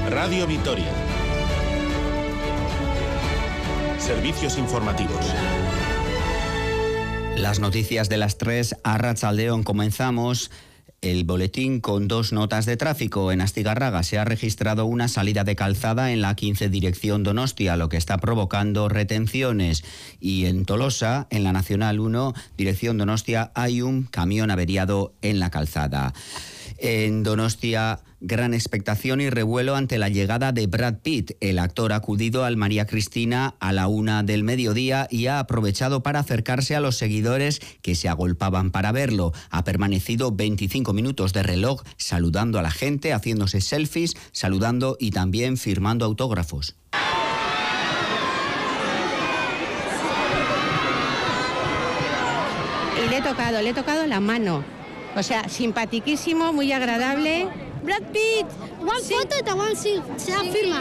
Radio Vitoria. Servicios informativos. Las noticias de las 3 a Arratsaldeon. Comenzamos el boletín con 2 notas de tráfico. En Astigarraga se ha registrado una salida de calzada en la 15 dirección Donostia, lo que está provocando retenciones. Y en Tolosa, en la Nacional 1, dirección Donostia, hay un camión averiado en la calzada. En Donostia, gran expectación y revuelo ante la llegada de Brad Pitt. El actor ha acudido al María Cristina a la 1 del mediodía y ha aprovechado para acercarse a los seguidores que se agolpaban para verlo. Ha permanecido 25 minutos de reloj saludando a la gente, haciéndose selfies, saludando y también firmando autógrafos. Y le he tocado la mano. O sea, simpatiquísimo, muy agradable. Brad Pitt, one photo, one firma.